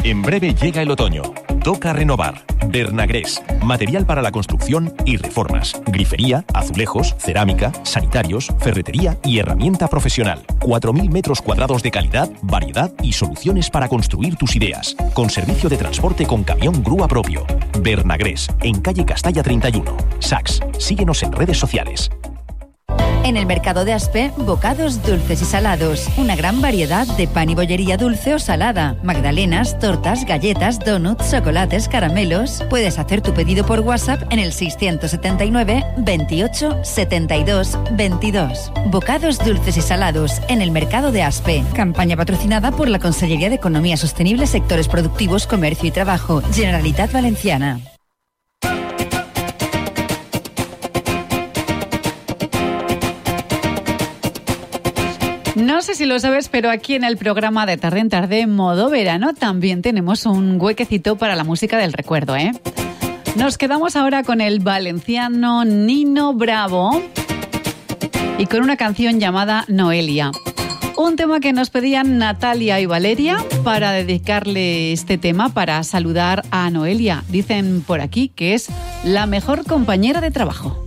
En breve llega el otoño. Toca renovar. Bernagrés. Material para la construcción y reformas. Grifería, azulejos, cerámica, sanitarios, ferretería y herramienta profesional. 4.000 metros cuadrados de calidad, variedad y soluciones para construir tus ideas. Con servicio de transporte con camión grúa propio. Bernagrés. En calle Castalla 31. Sax. Síguenos en redes sociales. En el mercado de Aspe, bocados dulces y salados. Una gran variedad de pan y bollería dulce o salada. Magdalenas, tortas, galletas, donuts, chocolates, caramelos. Puedes hacer tu pedido por WhatsApp en el 679 28 72 22. Bocados dulces y salados en el mercado de Aspe. Campaña patrocinada por la Consellería de Economía Sostenible, Sectores Productivos, Comercio y Trabajo. Generalitat Valenciana. No sé si lo sabes, pero aquí en el programa de Tarde en Tarde, modo verano, también tenemos un huequecito para la música del recuerdo, ¿eh? Nos quedamos ahora con el valenciano Nino Bravo y con una canción llamada Noelia. Un tema que nos pedían Natalia y Valeria para dedicarle este tema, para saludar a Noelia. Dicen por aquí que es la mejor compañera de trabajo.